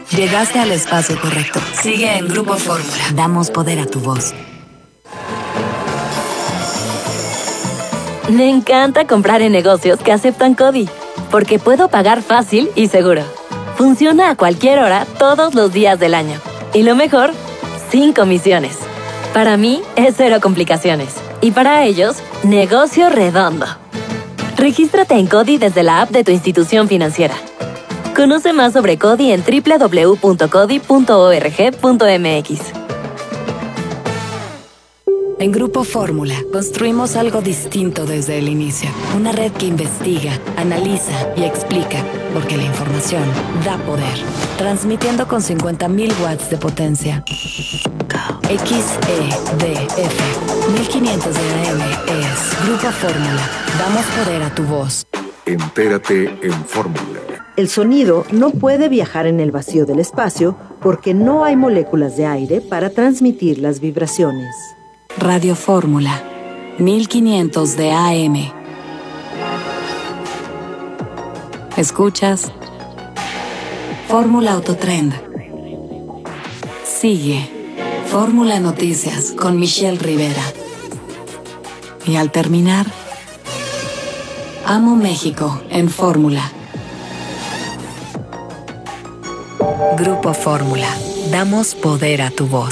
Llegaste al espacio correcto. Sigue en Grupo Fórmula. Damos poder a tu voz. Me encanta comprar en negocios que aceptan CODI, porque puedo pagar fácil y seguro. Funciona a cualquier hora, todos los días del año. Y lo mejor, sin comisiones. Para mí, es cero complicaciones. Y para ellos, negocio redondo. Regístrate en CODI desde la app de tu institución financiera. Conoce más sobre CODI en www.codi.org.mx. En Grupo Fórmula, construimos algo distinto desde el inicio. Una red que investiga, analiza y explica, porque la información da poder. Transmitiendo con 50.000 watts de potencia. XEDF 1500 de AM es Grupo Fórmula. Damos poder a tu voz. Entérate en Fórmula. El sonido no puede viajar en el vacío del espacio porque no hay moléculas de aire para transmitir las vibraciones. Radio Fórmula, 1500 de AM. ¿Escuchas? Fórmula Autotrend. Sigue Fórmula Noticias con Michelle Rivera. Y al terminar, Amo México en Fórmula. Grupo Fórmula. Damos poder a tu voz.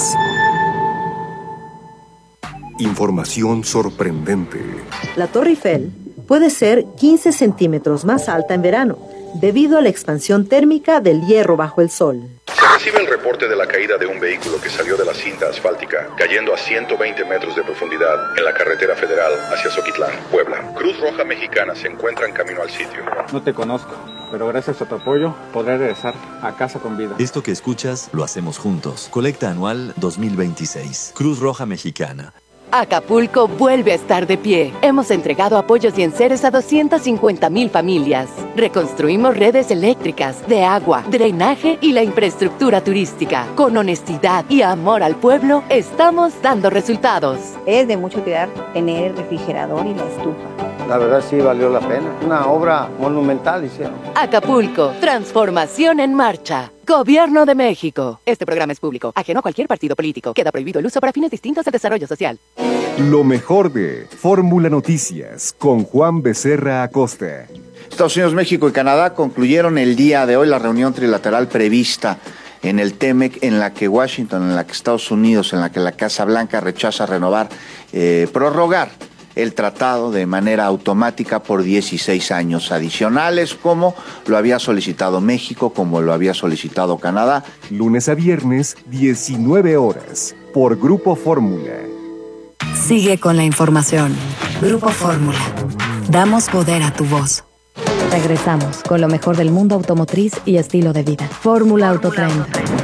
Información sorprendente. La Torre Eiffel puede ser 15 centímetros más alta en verano, debido a la expansión térmica del hierro bajo el sol. Se recibe el reporte de la caída de un vehículo que salió de la cinta asfáltica, cayendo a 120 metros de profundidad en la carretera federal hacia Zoquitlán, Puebla. Cruz Roja Mexicana se encuentra en camino al sitio. No te conozco, pero gracias a tu apoyo podré regresar a casa con vida. Esto que escuchas lo hacemos juntos. Colecta anual 2026. Cruz Roja Mexicana. Acapulco vuelve a estar de pie. Hemos entregado apoyos y enseres a 250,000 familias. Reconstruimos redes eléctricas, de agua, drenaje y la infraestructura turística. Con honestidad y amor al pueblo, estamos dando resultados. Es de mucha utilidad tener el refrigerador y la estufa. La verdad sí valió la pena. Una obra monumental hicieron. Acapulco, transformación en marcha. Gobierno de México. Este programa es público, ajeno a cualquier partido político. Queda prohibido el uso para fines distintos del desarrollo social. Lo mejor de Fórmula Noticias con Juan Becerra Acosta. Estados Unidos, México y Canadá concluyeron el día de hoy la reunión trilateral prevista en el TEMEC, en la que Washington, en la que Estados Unidos, en la que la Casa Blanca rechaza prorrogar el tratado de manera automática por 16 años adicionales, como lo había solicitado México, como lo había solicitado Canadá. Lunes a viernes, 19 horas, por Grupo Fórmula. Sigue con la información. Grupo Fórmula. Damos poder a tu voz. Regresamos con lo mejor del mundo automotriz y estilo de vida. Fórmula Autotrend.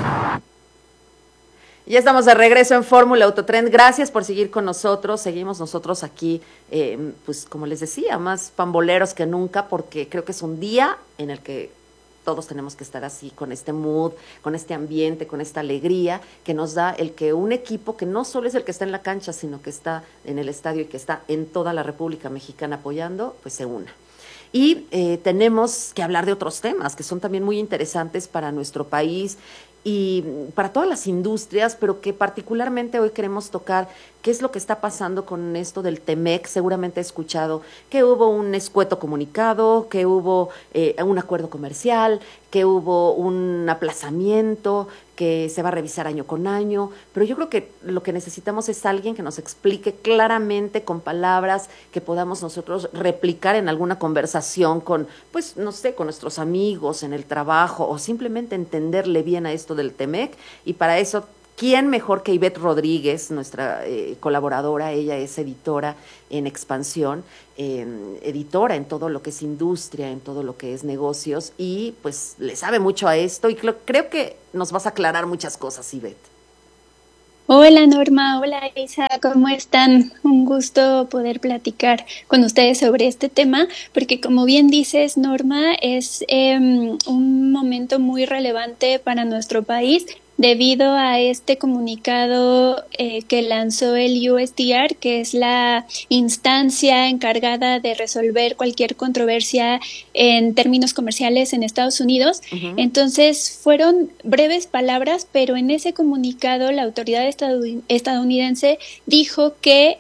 Ya estamos de regreso en Fórmula Autotrend. Gracias por seguir con nosotros. Seguimos nosotros aquí, pues como les decía, más pamboleros que nunca, porque creo que es un día en el que todos tenemos que estar así, con este mood, con este ambiente, con esta alegría que nos da el que un equipo que no solo es el que está en la cancha, sino que está en el estadio y que está en toda la República Mexicana apoyando, pues se una. Y tenemos que hablar de otros temas que son también muy interesantes para nuestro país y para todas las industrias, pero que particularmente hoy queremos tocar qué es lo que está pasando con esto del TEMEC. Seguramente he escuchado que hubo un escueto comunicado, que hubo un acuerdo comercial, que hubo un aplazamiento, que se va a revisar año con año, pero yo creo que lo que necesitamos es alguien que nos explique claramente con palabras que podamos nosotros replicar en alguna conversación con, pues, no sé, con nuestros amigos, en el trabajo, o simplemente entenderle bien a esto del TEMEC, y para eso, ¿quién mejor que Ivette Rodríguez, nuestra colaboradora? Ella es editora en Expansión, editora en todo lo que es industria, en todo lo que es negocios, y pues le sabe mucho a esto, y creo que nos vas a aclarar muchas cosas, Ivette. Hola Norma, hola Isa, ¿cómo están? Un gusto poder platicar con ustedes sobre este tema, porque como bien dices, Norma, es un momento muy relevante para nuestro país debido a este comunicado que lanzó el USTR, que es la instancia encargada de resolver cualquier controversia en términos comerciales en Estados Unidos. Uh-huh. Entonces, fueron breves palabras, pero en ese comunicado la autoridad estadounidense dijo que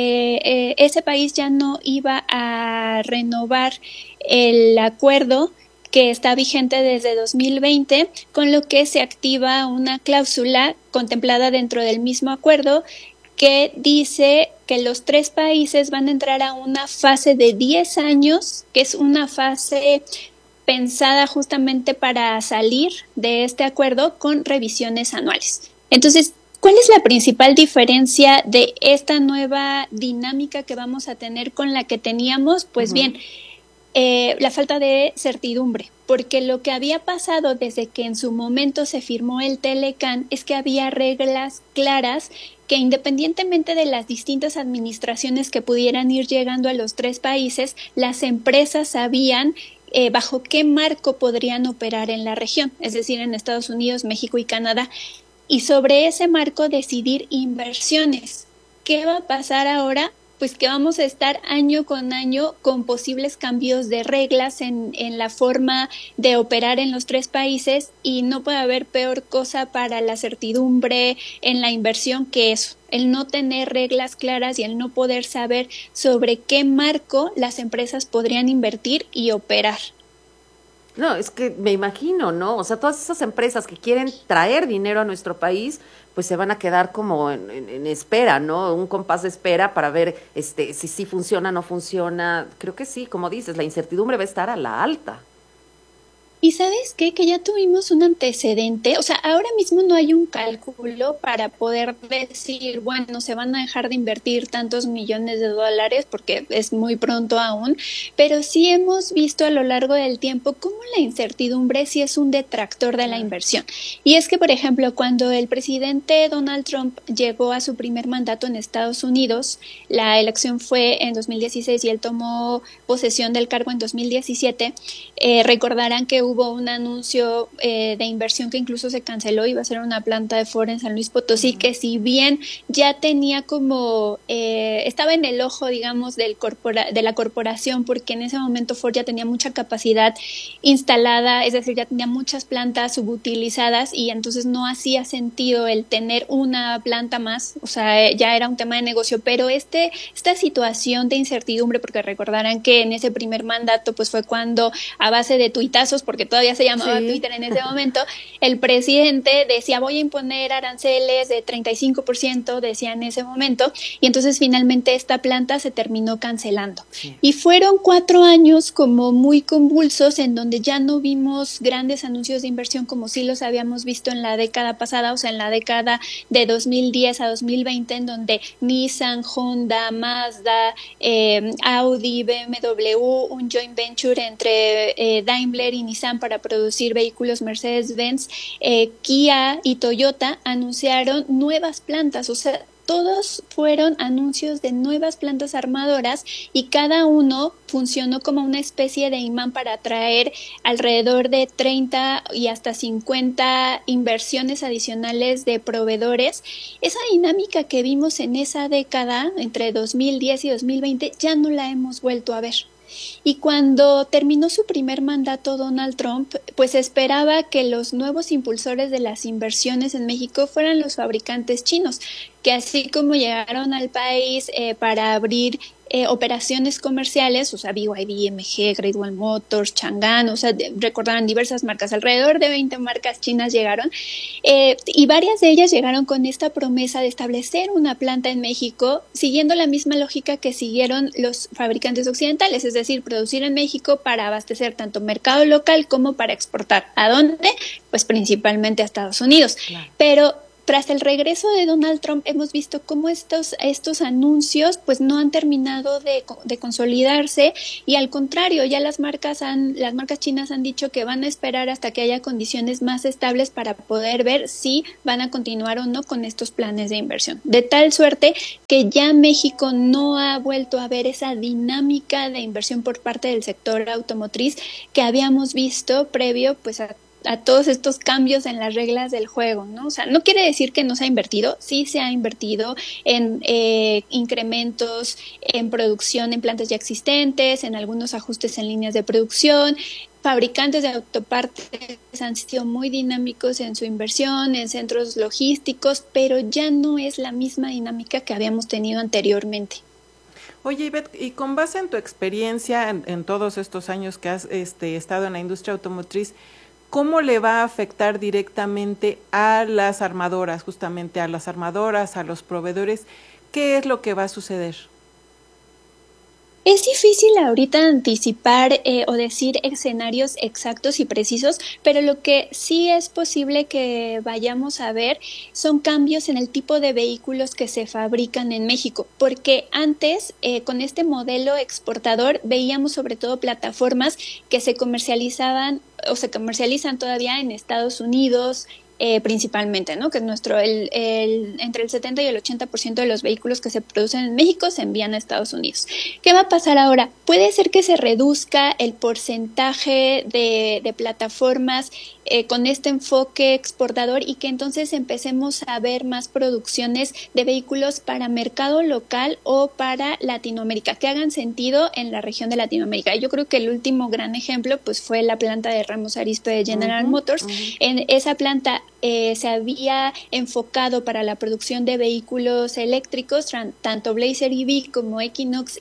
ese país ya no iba a renovar el acuerdo que está vigente desde 2020, con lo que se activa una cláusula contemplada dentro del mismo acuerdo que dice que los 3 países van a entrar a una fase de 10 años, que es una fase pensada justamente para salir de este acuerdo con revisiones anuales. Entonces, ¿cuál es la principal diferencia de esta nueva dinámica que vamos a tener con la que teníamos? Pues bien, la falta de certidumbre, porque lo que había pasado desde que en su momento se firmó el Telecan es que había reglas claras que, independientemente de las distintas administraciones que pudieran ir llegando a los 3 países, las empresas sabían bajo qué marco podrían operar en la región, es decir, en Estados Unidos, México y Canadá, y sobre ese marco decidir inversiones. ¿Qué va a pasar ahora? Pues que vamos a estar año con año con posibles cambios de reglas en la forma de operar en los 3 países, y no puede haber peor cosa para la certidumbre en la inversión que eso, el no tener reglas claras y el no poder saber sobre qué marco las empresas podrían invertir y operar. No, es que me imagino, ¿no? O sea, todas esas empresas que quieren traer dinero a nuestro país, pues se van a quedar como en espera, ¿no? Un compás de espera para ver si sí funciona o no funciona. Creo que sí, como dices, la incertidumbre va a estar a la alta. ¿Y sabes qué? Que ya tuvimos un antecedente, o sea, ahora mismo no hay un cálculo para poder decir, bueno, se van a dejar de invertir tantos millones de dólares porque es muy pronto aún, pero sí hemos visto a lo largo del tiempo cómo la incertidumbre sí es un detractor de la inversión. Y es que, por ejemplo, cuando el presidente Donald Trump llegó a su primer mandato en Estados Unidos, la elección fue en 2016 y él tomó posesión del cargo en 2017, recordarán que hubo un anuncio de inversión que incluso se canceló, iba a ser una planta de Ford en San Luis Potosí, que si bien ya tenía como, estaba en el ojo, digamos, de la corporación, porque en ese momento Ford ya tenía mucha capacidad instalada, es decir, ya tenía muchas plantas subutilizadas y entonces no hacía sentido el tener una planta más, o sea, ya era un tema de negocio, pero esta situación de incertidumbre, porque recordarán que en ese primer mandato pues fue cuando, a base de tuitazos, porque todavía se llamaba Twitter en ese momento, el presidente decía voy a imponer aranceles de 35%, decía en ese momento, y entonces finalmente esta planta se terminó cancelando. Sí. Y fueron 4 años como muy convulsos en donde ya no vimos grandes anuncios de inversión como sí los habíamos visto en la década pasada, o sea, en la década de 2010 a 2020, en donde Nissan, Honda, Mazda, Audi, BMW, un joint venture entre Daimler y Nissan para producir vehículos Mercedes-Benz, Kia y Toyota anunciaron nuevas plantas, o sea, todos fueron anuncios de nuevas plantas armadoras y cada uno funcionó como una especie de imán para atraer alrededor de 30 y hasta 50 inversiones adicionales de proveedores. Esa dinámica que vimos en esa década, entre 2010 y 2020, ya no la hemos vuelto a ver. Y cuando terminó su primer mandato Donald Trump, pues esperaba que los nuevos impulsores de las inversiones en México fueran los fabricantes chinos, que así como llegaron al país para abrir operaciones comerciales, o sea, BYD, MG, Great Wall Motors, Chang'an, o sea, recordarán diversas marcas, alrededor de 20 marcas chinas llegaron, y varias de ellas llegaron con esta promesa de establecer una planta en México, siguiendo la misma lógica que siguieron los fabricantes occidentales, es decir, producir en México para abastecer tanto mercado local como para exportar. ¿A dónde? Pues principalmente a Estados Unidos. Claro. Pero tras el regreso de Donald Trump hemos visto cómo estos anuncios pues no han terminado de consolidarse y al contrario, ya las marcas chinas han dicho que van a esperar hasta que haya condiciones más estables para poder ver si van a continuar o no con estos planes de inversión. De tal suerte que ya México no ha vuelto a ver esa dinámica de inversión por parte del sector automotriz que habíamos visto previo pues a todos estos cambios en las reglas del juego, ¿no? O sea, no quiere decir que no se ha invertido, sí se ha invertido en incrementos en producción en plantas ya existentes, en algunos ajustes en líneas de producción. Fabricantes de autopartes han sido muy dinámicos en su inversión, en centros logísticos, pero ya no es la misma dinámica que habíamos tenido anteriormente. Oye, Ivette, y con base en tu experiencia en todos estos años que has estado en la industria automotriz, ¿cómo le va a afectar directamente a las armadoras, justamente a las armadoras, a los proveedores? ¿Qué es lo que va a suceder? Es difícil ahorita anticipar o decir escenarios exactos y precisos, pero lo que sí es posible que vayamos a ver son cambios en el tipo de vehículos que se fabrican en México, porque antes con este modelo exportador veíamos sobre todo plataformas que se comercializaban o se comercializan todavía en Estados Unidos, principalmente, ¿no? Que es entre el 70 y el 80% de los vehículos que se producen en México se envían a Estados Unidos. ¿Qué va a pasar ahora? Puede ser que se reduzca el porcentaje de plataformas con este enfoque exportador y que entonces empecemos a ver más producciones de vehículos para mercado local o para Latinoamérica, que hagan sentido en la región de Latinoamérica. Yo creo que el último gran ejemplo pues fue la planta de Ramos Arizpe de General Motors. En esa planta se había enfocado para la producción de vehículos eléctricos, tanto Blazer EV como Equinox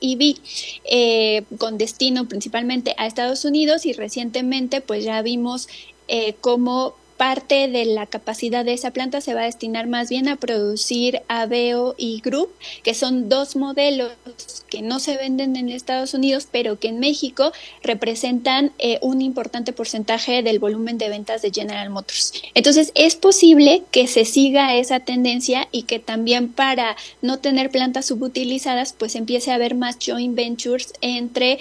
EV, con destino principalmente a Estados Unidos, y recientemente pues ya vimos cómo parte de la capacidad de esa planta se va a destinar más bien a producir Aveo y Group, que son dos modelos que no se venden en Estados Unidos, pero que en México representan un importante porcentaje del volumen de ventas de General Motors. Entonces, es posible que se siga esa tendencia y que también para no tener plantas subutilizadas, pues empiece a haber más joint ventures entre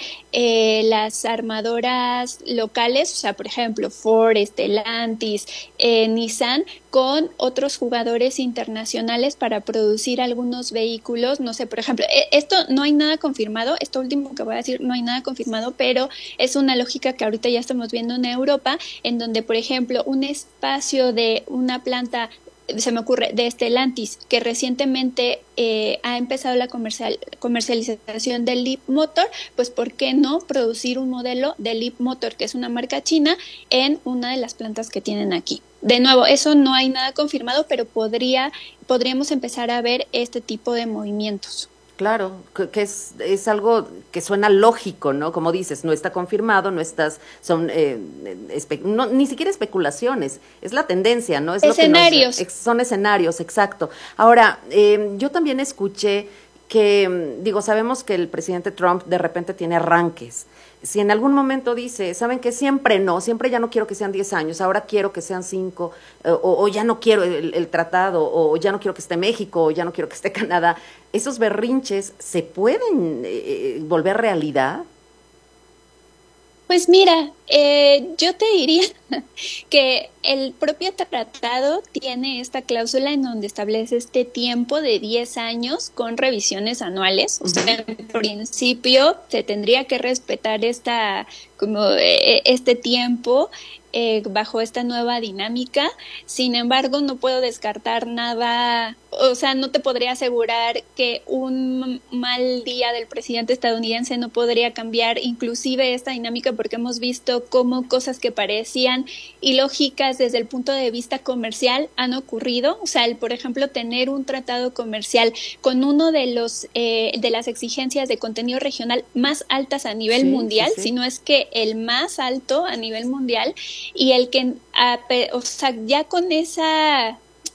las armadoras locales, o sea, por ejemplo, Ford, Stellantis, Nissan, con otros jugadores internacionales para producir algunos vehículos. No sé, por ejemplo, esto no hay nada confirmado, esto último que voy a decir no hay nada confirmado, pero es una lógica que ahorita ya estamos viendo en Europa, en donde, por ejemplo, un espacio de una planta, se me ocurre, de Stellantis, que recientemente ha empezado la comercialización del Leap Motor, pues ¿por qué no producir un modelo de Leap Motor, que es una marca china, en una de las plantas que tienen aquí? De nuevo, eso no hay nada confirmado, pero podríamos empezar a ver este tipo de movimientos. Claro, que es algo que suena lógico, ¿no? Como dices, no está confirmado, ni siquiera especulaciones, es la tendencia, ¿no? Es escenarios. Son escenarios, exacto. Ahora, yo también escuché que, sabemos que el presidente Trump de repente tiene arranques. Si en algún momento dice, ¿saben qué? Siempre ya no quiero que sean 10 años, ahora quiero que sean 5, o ya no quiero el tratado, o ya no quiero que esté México, o ya no quiero que esté Canadá, ¿esos berrinches se pueden volver realidad? Pues mira, yo te diría que el propio tratado tiene esta cláusula en donde establece este tiempo de 10 años con revisiones anuales. O sea, en principio se tendría que respetar este tiempo bajo esta nueva dinámica. Sin embargo, no puedo descartar nada, o sea, no te podría asegurar que un mal día del presidente estadounidense no podría cambiar inclusive esta dinámica, porque hemos visto cómo cosas que parecían ilógicas desde el punto de vista comercial han ocurrido. O sea, por ejemplo, tener un tratado comercial con uno de las exigencias de contenido regional más altas a nivel mundial, si no es que el más alto a nivel mundial, y el que, o sea, ya con esa,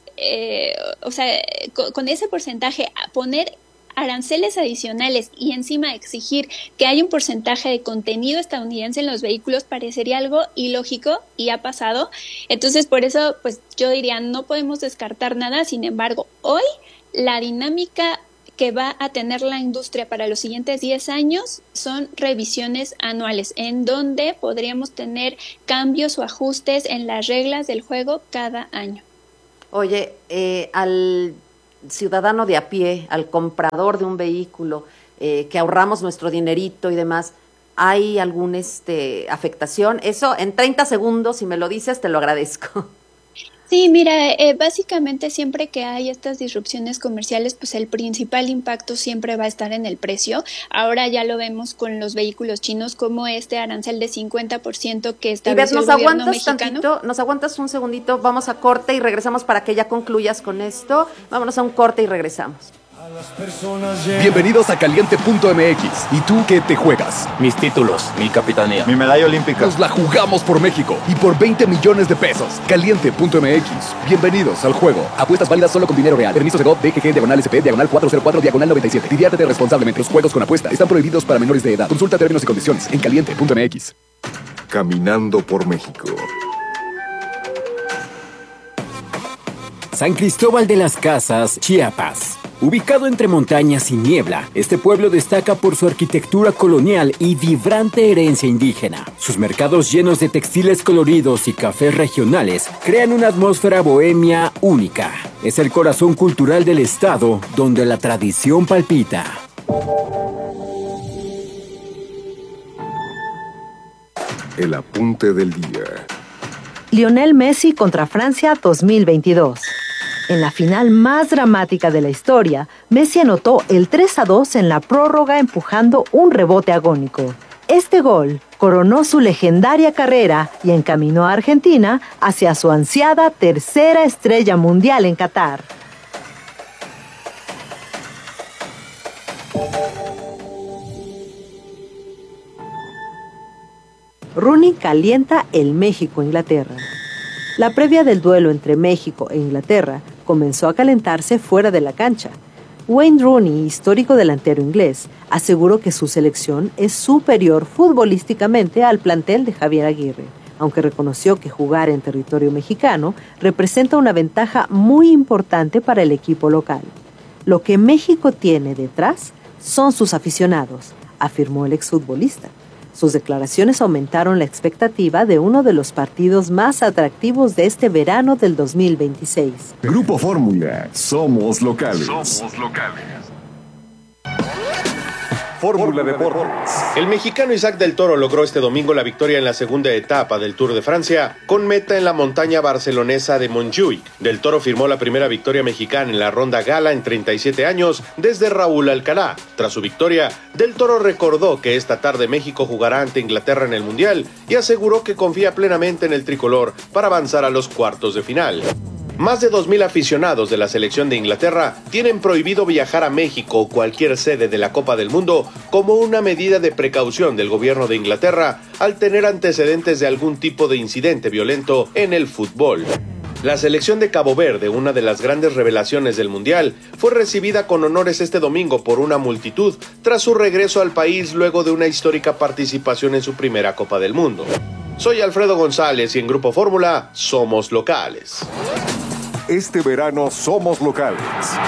con ese porcentaje, poner aranceles adicionales y encima exigir que haya un porcentaje de contenido estadounidense en los vehículos parecería algo ilógico, y ha pasado. Entonces, por eso, pues yo diría, no podemos descartar nada. Sin embargo, hoy la dinámica que va a tener la industria para los siguientes 10 años son revisiones anuales, en donde podríamos tener cambios o ajustes en las reglas del juego cada año. Oye, al ciudadano de a pie, al comprador de un vehículo, que ahorramos nuestro dinerito y demás, ¿Hay alguna afectación? Eso en 30 segundos, si me lo dices, te lo agradezco. Sí, mira, básicamente siempre que hay estas disrupciones comerciales, pues el principal impacto siempre va a estar en el precio. Ahora ya lo vemos con los vehículos chinos, como este arancel de 50% que estableció el gobierno mexicano. Nos aguantas un segundito, vamos a corte y regresamos para que ya concluyas con esto. Vámonos a un corte y regresamos. Bienvenidos a Caliente.mx. ¿Y tú qué te juegas? Mis títulos, mi capitanía, mi medalla olímpica. Nos la jugamos por México y por 20 millones de pesos. Caliente.mx. Bienvenidos al juego. Apuestas válidas solo con dinero real. Permiso Segov, DGG, /SP, /404, /97. Diviértete responsablemente. Los juegos con apuesta están prohibidos para menores de edad. Consulta términos y condiciones en Caliente.mx. Caminando por México. San Cristóbal de las Casas, Chiapas. Ubicado entre montañas y niebla, este pueblo destaca por su arquitectura colonial y vibrante herencia indígena. Sus mercados llenos de textiles coloridos y cafés regionales crean una atmósfera bohemia única. Es el corazón cultural del estado, donde la tradición palpita. El apunte del día. Lionel Messi contra Francia 2022. En la final más dramática de la historia, Messi anotó el 3-2 en la prórroga empujando un rebote agónico. Este gol coronó su legendaria carrera y encaminó a Argentina hacia su ansiada tercera estrella mundial en Qatar. Rooney calienta el México-Inglaterra. La previa del duelo entre México e Inglaterra comenzó a calentarse fuera de la cancha. Wayne Rooney, histórico delantero inglés, aseguró que su selección es superior futbolísticamente al plantel de Javier Aguirre, aunque reconoció que jugar en territorio mexicano representa una ventaja muy importante para el equipo local. Lo que México tiene detrás son sus aficionados, afirmó el exfutbolista. Sus declaraciones aumentaron la expectativa de uno de los partidos más atractivos de este verano del 2026. Grupo Fórmula. Somos locales. Fórmula Deportes. El mexicano Isaac del Toro logró este domingo la victoria en la segunda etapa del Tour de Francia, con meta en la montaña barcelonesa de Montjuïc. Del Toro firmó la primera victoria mexicana en la ronda gala en 37 años desde Raúl Alcalá. Tras su victoria, Del Toro recordó que esta tarde México jugará ante Inglaterra en el Mundial y aseguró que confía plenamente en el tricolor para avanzar a los cuartos de final. Más de 2,000 aficionados de la selección de Inglaterra tienen prohibido viajar a México o cualquier sede de la Copa del Mundo como una medida de precaución del gobierno de Inglaterra al tener antecedentes de algún tipo de incidente violento en el fútbol. La selección de Cabo Verde, una de las grandes revelaciones del Mundial, fue recibida con honores este domingo por una multitud tras su regreso al país luego de una histórica participación en su primera Copa del Mundo. Soy Alfredo González y en Grupo Fórmula somos locales. Este verano somos locales.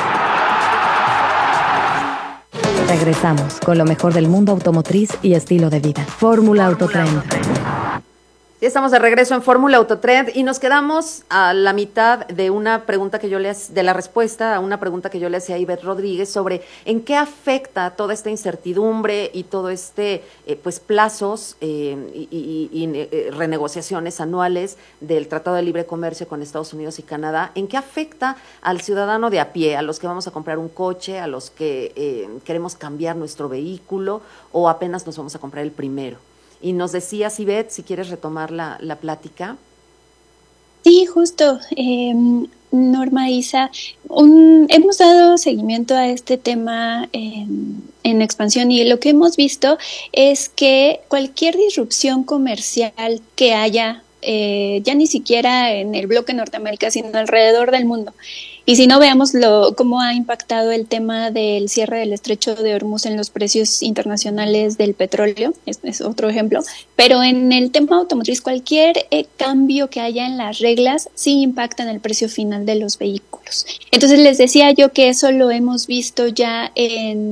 Regresamos con lo mejor del mundo automotriz y estilo de vida. Fórmula Autotrend. Ya estamos de regreso en Fórmula Autotrend y nos quedamos a la mitad de una pregunta que yo de la respuesta a una pregunta que yo le hacía a Ivette Rodríguez sobre en qué afecta toda esta incertidumbre y todo plazos y renegociaciones anuales del Tratado de Libre Comercio con Estados Unidos y Canadá, en qué afecta al ciudadano de a pie, a los que vamos a comprar un coche, a los que queremos cambiar nuestro vehículo o apenas nos vamos a comprar el primero. Y nos decías, Ivette, si quieres retomar la plática. Sí, justo. Norma, Isa, hemos dado seguimiento a este tema en expansión y lo que hemos visto es que cualquier disrupción comercial que haya, ya ni siquiera en el bloque Norteamérica, sino alrededor del mundo, y si no, veamos cómo ha impactado el tema del cierre del Estrecho de Hormuz en los precios internacionales del petróleo, es otro ejemplo, pero en el tema automotriz, cualquier cambio que haya en las reglas sí impacta en el precio final de los vehículos. Entonces les decía yo que eso lo hemos visto ya en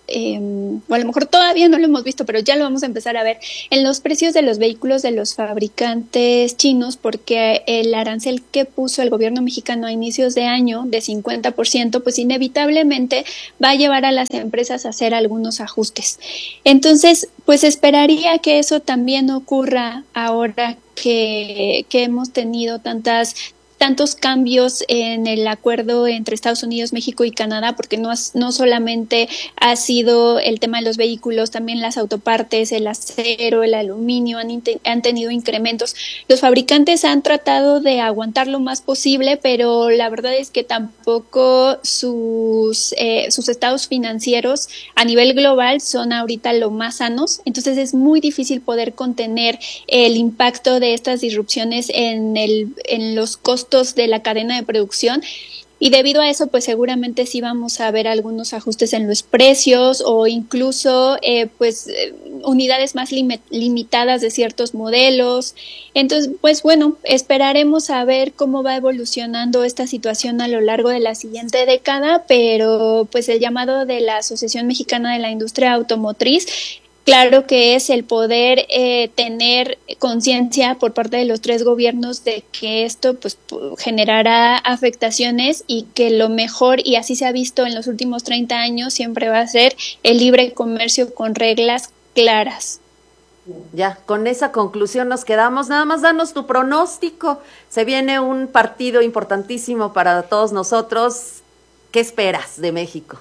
o a lo mejor todavía no lo hemos visto, pero ya lo vamos a empezar a ver en los precios de los vehículos de los fabricantes chinos, porque el arancel que puso el gobierno mexicano a inicios de año de 50%, pues inevitablemente va a llevar a las empresas a hacer algunos ajustes. Entonces, pues esperaría que eso también ocurra ahora que hemos tenido tantos cambios en el acuerdo entre Estados Unidos, México y Canadá, porque no solamente ha sido el tema de los vehículos, también las autopartes, el acero, el aluminio han tenido incrementos. Los fabricantes han tratado de aguantar lo más posible, pero la verdad es que tampoco sus estados financieros a nivel global son ahorita lo más sanos, entonces es muy difícil poder contener el impacto de estas disrupciones en los costos de la cadena de producción, y debido a eso pues seguramente sí vamos a ver algunos ajustes en los precios o incluso unidades más limitadas de ciertos modelos. Entonces pues bueno, esperaremos a ver cómo va evolucionando esta situación a lo largo de la siguiente década, pero pues el llamado de la Asociación Mexicana de la Industria Automotriz, claro que es el poder tener conciencia por parte de los tres gobiernos de que esto pues generará afectaciones, y que lo mejor, y así se ha visto en los últimos 30 años, siempre va a ser el libre comercio con reglas claras. Ya, con esa conclusión nos quedamos. Nada más danos tu pronóstico. Se viene un partido importantísimo para todos nosotros. ¿Qué esperas de México?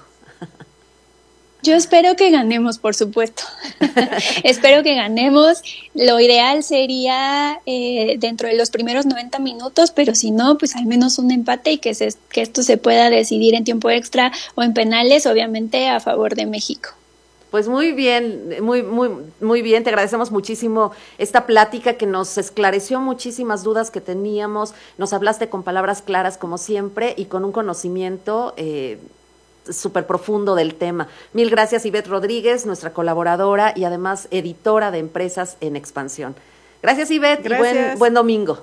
Yo espero que ganemos, por supuesto. Espero que ganemos. Lo ideal sería dentro de los primeros 90 minutos, pero si no, pues al menos un empate, y que esto se pueda decidir en tiempo extra o en penales, obviamente a favor de México. Pues muy bien, muy bien. Te agradecemos muchísimo esta plática que nos esclareció muchísimas dudas que teníamos. Nos hablaste con palabras claras como siempre y con un conocimiento súper profundo del tema. Mil gracias, Ivette Rodríguez, nuestra colaboradora y además editora de Empresas en Expansión. Gracias, Ivette. Gracias. Y buen domingo.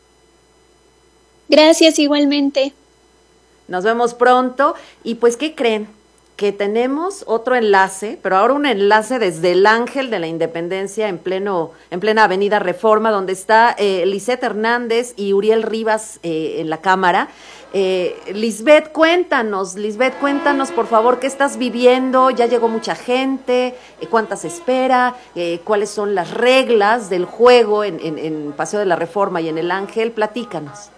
Gracias, igualmente. Nos vemos pronto. Y pues, ¿qué creen? Que tenemos otro enlace, pero ahora un enlace desde el Ángel de la Independencia en plena Avenida Reforma, donde está Lisette Hernández y Uriel Rivas en la cámara. Lisbeth, cuéntanos, por favor, ¿qué estás viviendo? ¿Ya llegó mucha gente? ¿Cuántas espera? ¿Cuáles son las reglas del juego en Paseo de la Reforma y en el Ángel? Platícanos.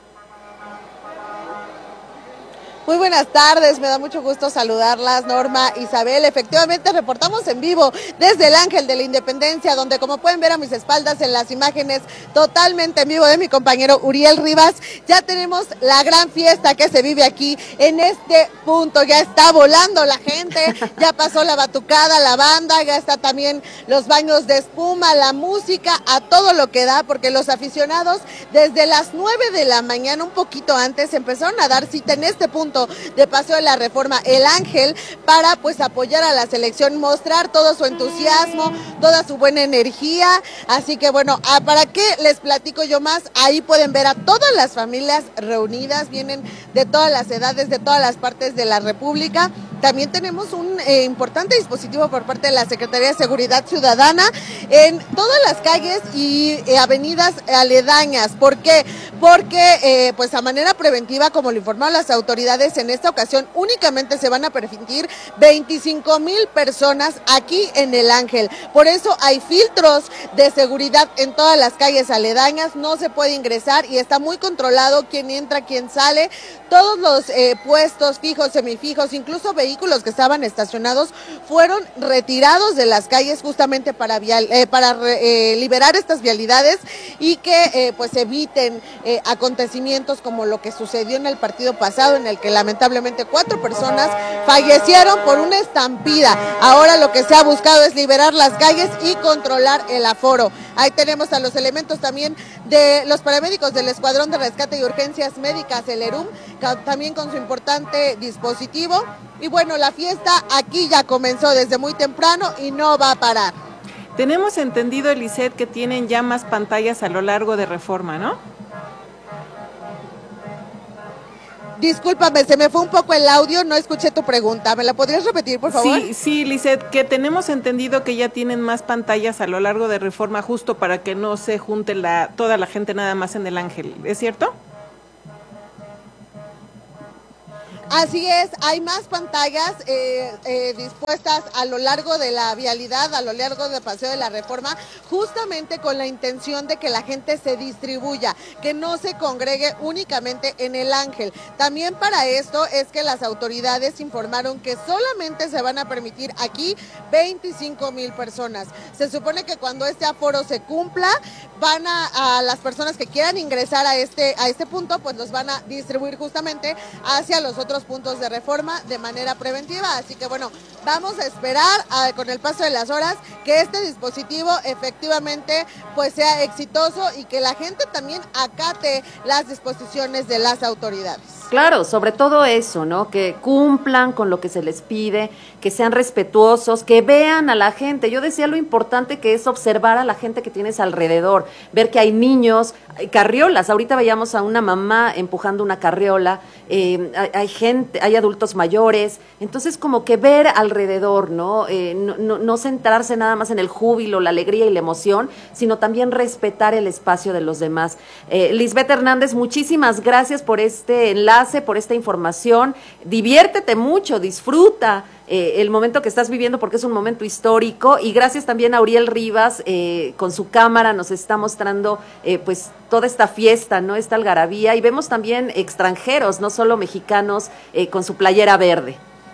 Muy buenas tardes, me da mucho gusto saludarlas, Norma, Isabel. Efectivamente, reportamos en vivo desde el Ángel de la Independencia, donde, como pueden ver a mis espaldas en las imágenes totalmente en vivo de mi compañero Uriel Rivas, ya tenemos la gran fiesta que se vive aquí en este punto. Ya está volando la gente, ya pasó la batucada, la banda, ya está también los baños de espuma, la música, a todo lo que da, porque los aficionados desde las 9 de la mañana, un poquito antes, empezaron a dar cita en este punto de Paseo de la Reforma, el Ángel, para pues apoyar a la selección, mostrar todo su entusiasmo, toda su buena energía. Así que bueno, ¿para qué les platico yo más? Ahí pueden ver a todas las familias reunidas, vienen de todas las edades, de todas las partes de la República. También tenemos un importante dispositivo por parte de la Secretaría de Seguridad Ciudadana en todas las calles y avenidas aledañas. ¿Por qué? Porque pues a manera preventiva, como lo informaron las autoridades, en esta ocasión únicamente se van a permitir 25,000 personas aquí en el Ángel. Por eso hay filtros de seguridad en todas las calles aledañas, no se puede ingresar y está muy controlado quién entra, quién sale. Todos los puestos fijos, semifijos, incluso vehículos que estaban estacionados fueron retirados de las calles justamente para liberar estas vialidades y que pues eviten acontecimientos como lo que sucedió en el partido pasado, en el que lamentablemente 4 personas fallecieron por una estampida. Ahora lo que se ha buscado es liberar las calles y controlar el aforo. Ahí tenemos a los elementos también de los paramédicos del Escuadrón de Rescate y Urgencias Médicas, el ERUM, también con su importante dispositivo. Y bueno, la fiesta aquí ya comenzó desde muy temprano y no va a parar. Tenemos entendido, Lisette, que tienen ya más pantallas a lo largo de Reforma, ¿no? Discúlpame, se me fue un poco el audio, no escuché tu pregunta. ¿Me la podrías repetir, por favor? Sí, Lizeth, que tenemos entendido que ya tienen más pantallas a lo largo de Reforma justo para que no se junte toda la gente nada más en el Ángel. ¿Es cierto? Así es, hay más pantallas dispuestas a lo largo de la vialidad, a lo largo del Paseo de la Reforma, justamente con la intención de que la gente se distribuya, que no se congregue únicamente en el Ángel. También para esto es que las autoridades informaron que solamente se van a permitir aquí 25,000 personas. Se supone que cuando este aforo se cumpla, van a las personas que quieran ingresar a este punto, pues los van a distribuir justamente hacia los otros puntos de Reforma de manera preventiva. Así que bueno, vamos a esperar con el paso de las horas que este dispositivo efectivamente pues sea exitoso y que la gente también acate las disposiciones de las autoridades. Claro, sobre todo eso, ¿no? Que cumplan con lo que se les pide, que sean respetuosos, que vean a la gente. Yo decía lo importante que es observar a la gente que tienes alrededor, ver que hay niños, hay carriolas. Ahorita veíamos a una mamá empujando una carriola, hay gente, hay adultos mayores. Entonces, como que ver alrededor, ¿no? No centrarse nada más en el júbilo, la alegría y la emoción, sino también respetar el espacio de los demás. Lisbeth Hernández, muchísimas gracias por este enlace, por esta información. Diviértete mucho, disfruta el momento que estás viviendo porque es un momento histórico, y gracias también a Uriel Rivas, con su cámara nos está mostrando pues toda esta fiesta, ¿no? Esta algarabía, y vemos también extranjeros, no solo mexicanos, con su playera verde.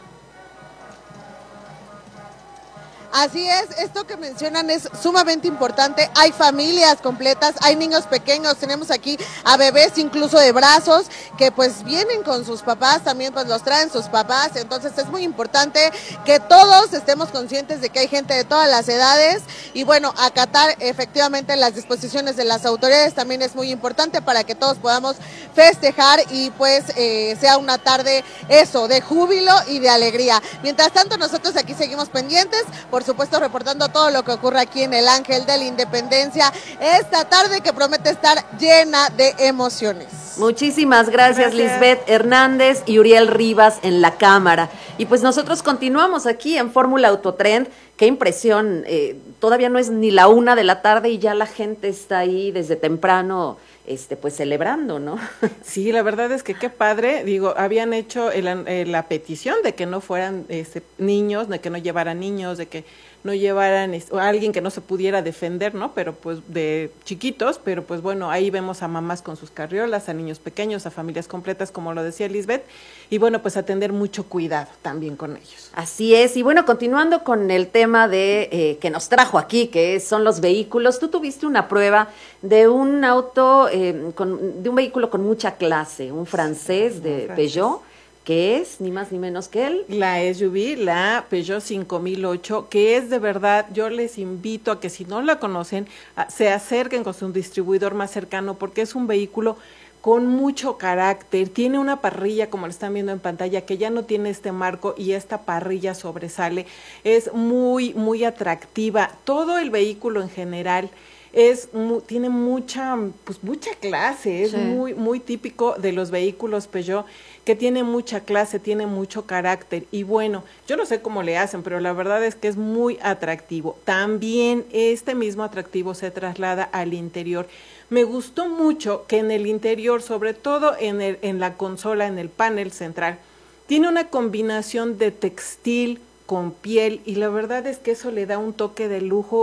Así es, esto que mencionan es sumamente importante. Hay familias completas, hay niños pequeños, tenemos aquí a bebés incluso de brazos que pues vienen con sus papás, también pues los traen sus papás. Entonces es muy importante que todos estemos conscientes de que hay gente de todas las edades y bueno, acatar efectivamente las disposiciones de las autoridades también es muy importante para que todos podamos festejar y pues sea una tarde eso, de júbilo y de alegría. Mientras tanto nosotros aquí seguimos pendientes, por supuesto reportando todo lo que ocurre aquí en el Ángel de la Independencia esta tarde que promete estar llena de emociones. Muchísimas gracias. Lisbeth Hernández y Uriel Rivas en la cámara. Y pues nosotros continuamos aquí en Fórmula Autotrend. Qué impresión, todavía no es ni la 1 de la tarde y ya la gente está ahí desde temprano, pues celebrando, ¿no? Sí, la verdad es que qué padre, digo, habían hecho la petición de que no fueran niños, de que no llevaran niños, de que no llevaran a alguien que no se pudiera defender, ¿no? Pero pues de chiquitos, pero pues bueno, ahí vemos a mamás con sus carriolas, a niños pequeños, a familias completas, como lo decía Lisbeth, y bueno, pues a tener mucho cuidado también con ellos. Así es, y bueno, continuando con el tema de que nos trajo aquí, que son los vehículos, tú tuviste una prueba de un auto, de un vehículo con mucha clase, un francés de Peugeot, que es ni más ni menos que él. La SUV, la Peugeot 5008, que es de verdad, yo les invito a que si no la conocen, se acerquen con su distribuidor más cercano, porque es un vehículo con mucho carácter, tiene una parrilla, como lo están viendo en pantalla, que ya no tiene este marco y esta parrilla sobresale, es muy, muy atractiva. Todo el vehículo en general tiene mucha clase, es muy, muy típico de los vehículos Peugeot, que tiene mucha clase, tiene mucho carácter, y bueno, yo no sé cómo le hacen, pero la verdad es que es muy atractivo. También este mismo atractivo se traslada al interior. Me gustó mucho que en el interior, sobre todo en la consola, en el panel central, tiene una combinación de textil con piel, y la verdad es que eso le da un toque de lujo,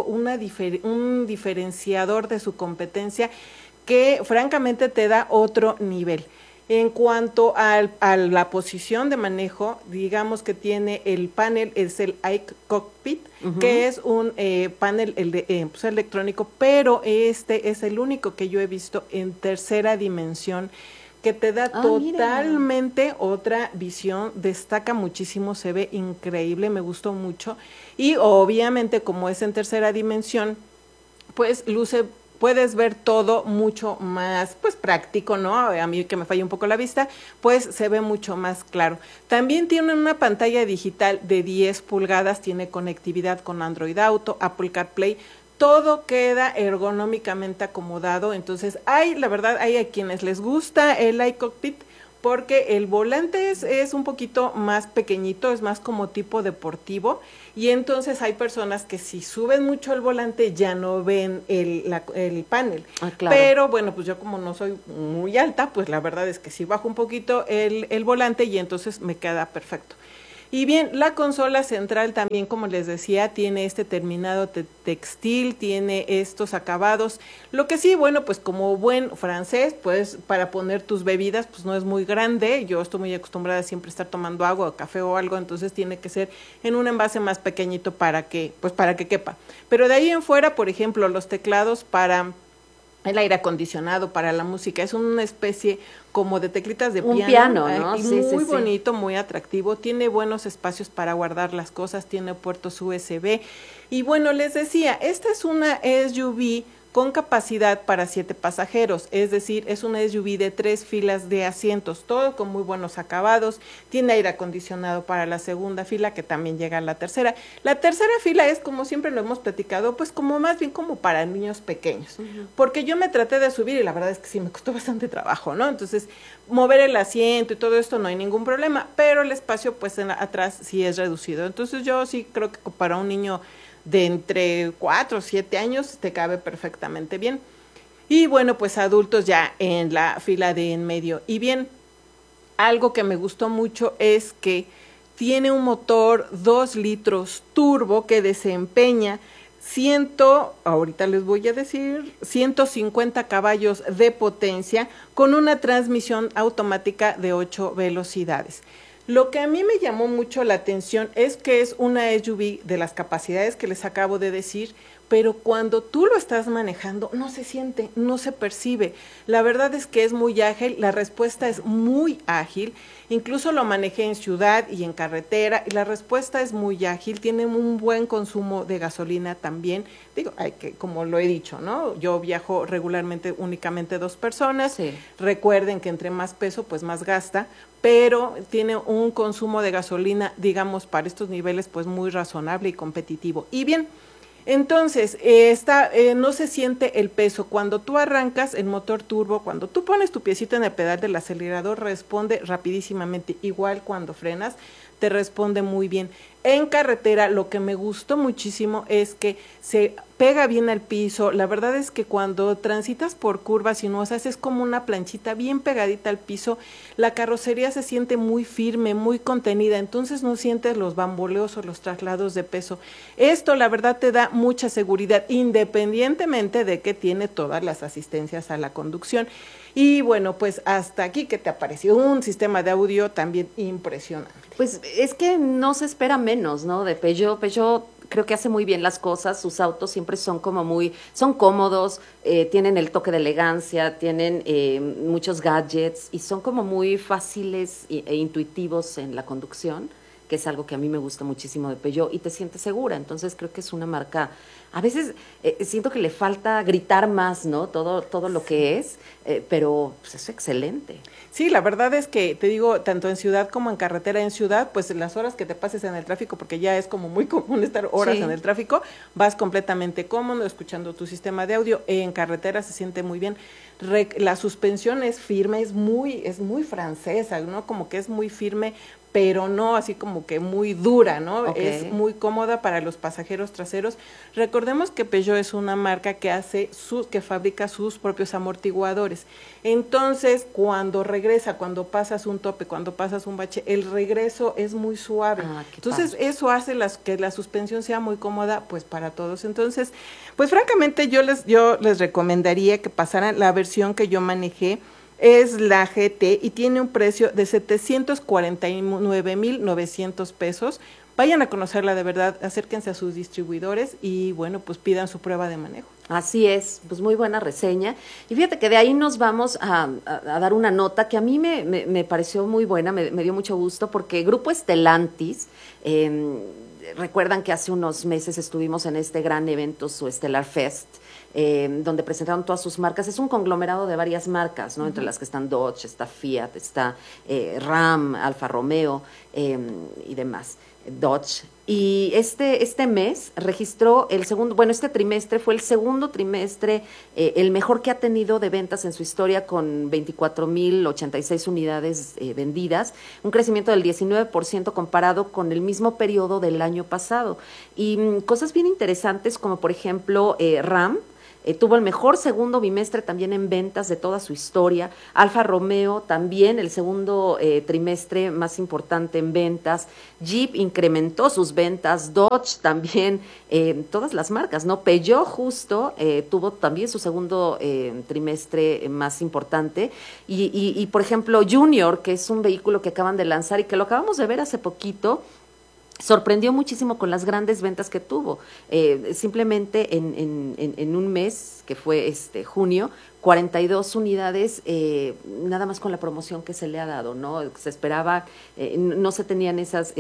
un diferenciador de su competencia que francamente te da otro nivel. En cuanto a la posición de manejo, digamos que tiene el panel, es el iCockpit, que es un panel pues electrónico, pero este es el único que yo he visto en tercera dimensión, que te da totalmente otra visión, destaca muchísimo, se ve increíble, me gustó mucho, y obviamente como es en tercera dimensión, pues puedes ver todo mucho más, pues práctico, ¿no? A mí que me falla un poco la vista, pues se ve mucho más claro. También tiene una pantalla digital de 10 pulgadas, tiene conectividad con Android Auto, Apple CarPlay, todo queda ergonómicamente acomodado. Entonces la verdad, hay a quienes les gusta el iCockpit, porque el volante es un poquito más pequeñito, es más como tipo deportivo, y entonces hay personas que si suben mucho el volante ya no ven el panel. Claro. Pero bueno, pues yo como no soy muy alta, pues la verdad es que sí bajo un poquito el volante y entonces me queda perfecto. Y bien, la consola central también, como les decía, tiene este terminado textil, tiene estos acabados. Lo que sí, bueno, pues como buen francés, pues para poner tus bebidas, pues no es muy grande. Yo estoy muy acostumbrada a siempre estar tomando agua o café o algo, entonces tiene que ser en un envase más pequeñito para que quepa. Pero de ahí en fuera, por ejemplo, los teclados para el aire acondicionado, para la música, es una especie como de teclitas de piano. Un piano, ¿no? Y sí, muy sí, bonito, muy atractivo, tiene buenos espacios para guardar las cosas, tiene puertos USB. Y bueno, les decía, esta es una SUV con capacidad para 7 pasajeros, es decir, es una SUV de 3 filas de asientos, todo con muy buenos acabados, tiene aire acondicionado para la segunda fila, que también llega a la tercera. La tercera fila es, como siempre lo hemos platicado, pues como más bien como para niños pequeños, porque yo me traté de subir y la verdad es que sí me costó bastante trabajo, ¿no? Entonces, mover el asiento y todo esto no hay ningún problema, pero el espacio pues atrás sí es reducido. Entonces yo sí creo que para un niño de entre 4 o 7 años te cabe perfectamente bien. Y bueno, pues adultos ya en la fila de en medio. Y bien, algo que me gustó mucho es que tiene un motor 2 litros turbo que desempeña ahorita les voy a decir, 150 caballos de potencia con una transmisión automática de 8 velocidades. Lo que a mí me llamó mucho la atención es que es una SUV de las capacidades que les acabo de decir, pero cuando tú lo estás manejando no se siente, no se percibe. La verdad es que es muy ágil, la respuesta es muy ágil, incluso lo manejé en ciudad y en carretera y la respuesta es muy ágil, tiene un buen consumo de gasolina también. Digo, como lo he dicho, ¿no? Yo viajo regularmente únicamente 2 personas. Sí. Recuerden que entre más peso, pues más gasta, pero tiene un consumo de gasolina, digamos, para estos niveles, pues muy razonable y competitivo. Y bien, entonces, no se siente el peso. Cuando tú arrancas el motor turbo, cuando tú pones tu piecito en el pedal del acelerador, responde rapidísimamente. Igual cuando frenas, te responde muy bien. En carretera, lo que me gustó muchísimo es que se pega bien al piso. La verdad es que cuando transitas por curvas sinuosas es como una planchita bien pegadita al piso. La carrocería se siente muy firme, muy contenida, entonces no sientes los bamboleos o los traslados de peso. Esto, la verdad, te da mucha seguridad, independientemente de que tiene todas las asistencias a la conducción. Y bueno, pues hasta aquí, ¿qué te ha parecido? Un sistema de audio también impresionante. Pues es que no se espera menos, ¿no? De Peugeot. Peugeot creo que hace muy bien las cosas, sus autos siempre son son cómodos, tienen el toque de elegancia, tienen muchos gadgets y son como muy fáciles e intuitivos en la conducción, que es algo que a mí me gusta muchísimo de Peugeot, y te sientes segura. Entonces creo que es una marca, a veces siento que le falta gritar más, ¿no? Todo lo que es, pero pues es excelente. Sí, la verdad es que, te digo, tanto en ciudad como en carretera, en ciudad, pues las horas que te pases en el tráfico, porque ya es como muy común estar horas en el tráfico, vas completamente cómodo, escuchando tu sistema de audio. En carretera se siente muy bien. La suspensión es firme, es muy francesa, ¿no? Como que es muy firme, pero no así como que muy dura, ¿no? Okay. Es muy cómoda para los pasajeros traseros. Recordemos que Peugeot es una marca que fabrica sus propios amortiguadores. Entonces, cuando cuando pasas un tope, cuando pasas un bache, el regreso es muy suave. Entonces, eso hace que la suspensión sea muy cómoda, pues, para todos. Entonces, pues, francamente, yo les recomendaría que pasaran la versión que yo manejé. Es la GT y tiene un precio de 749,900 pesos. Vayan a conocerla de verdad, acérquense a sus distribuidores y bueno, pues pidan su prueba de manejo. Así es, pues muy buena reseña. Y fíjate que de ahí nos vamos a dar una nota que a mí me pareció muy buena, me dio mucho gusto, porque Grupo Stellantis, recuerdan que hace unos meses estuvimos en este gran evento, su Stellar Fest, donde presentaron todas sus marcas. Es un conglomerado de varias marcas, ¿no? Entre las que están Dodge, está Fiat, está Ram, Alfa Romeo y demás. Dodge. Y este mes registró el segundo, bueno, este trimestre fue el segundo trimestre, el mejor que ha tenido de ventas en su historia, con 24,086 unidades vendidas, un crecimiento del 19% comparado con el mismo periodo del año pasado. Y cosas bien interesantes, como por ejemplo Ram, tuvo el mejor segundo bimestre también en ventas de toda su historia. Alfa Romeo también el segundo trimestre más importante en ventas. Jeep incrementó sus ventas. Dodge también, todas las marcas, ¿no? Peugeot justo tuvo también su segundo trimestre más importante. Y por ejemplo, Junior, que es un vehículo que acaban de lanzar y que lo acabamos de ver hace poquito, sorprendió muchísimo con las grandes ventas que tuvo. Simplemente en un mes, que fue junio, 42 unidades, nada más con la promoción que se le ha dado, ¿no? Se esperaba, no se tenían esos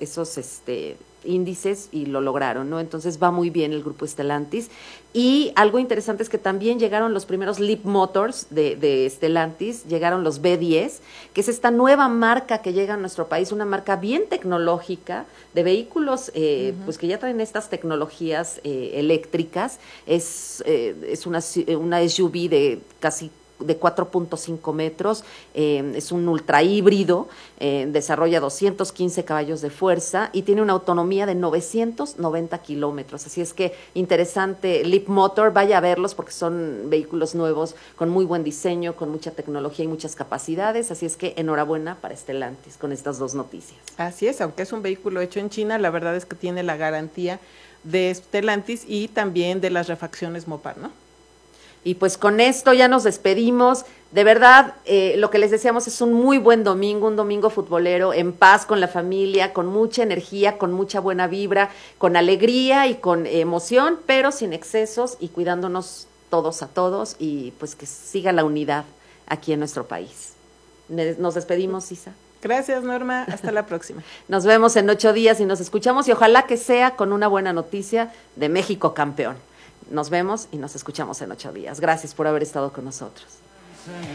índices y lo lograron, ¿no? Entonces va muy bien el grupo Stellantis. Y algo interesante es que también llegaron los primeros Leap Motors de Stellantis, llegaron los B10, que es esta nueva marca que llega a nuestro país, una marca bien tecnológica, de vehículos pues que ya traen estas tecnologías eléctricas. Es una SUV de casi de 4.5 metros, es un ultra híbrido, desarrolla 215 caballos de fuerza y tiene una autonomía de 990 kilómetros. Así es que interesante, Leap Motor, vaya a verlos porque son vehículos nuevos con muy buen diseño, con mucha tecnología y muchas capacidades. Así es que enhorabuena para Stellantis con estas dos noticias. Así es, aunque es un vehículo hecho en China, la verdad es que tiene la garantía de Stellantis y también de las refacciones Mopar, ¿no? Y pues con esto ya nos despedimos. De verdad, lo que les deseamos es un muy buen domingo, un domingo futbolero, en paz con la familia, con mucha energía, con mucha buena vibra, con alegría y con emoción, pero sin excesos y cuidándonos todos a todos, y pues que siga la unidad aquí en nuestro país. Nos despedimos, Isa. Gracias, Norma. Hasta la próxima. Nos vemos en 8 días y nos escuchamos, y ojalá que sea con una buena noticia de México campeón. Nos vemos y nos escuchamos en 8 días. Gracias por haber estado con nosotros.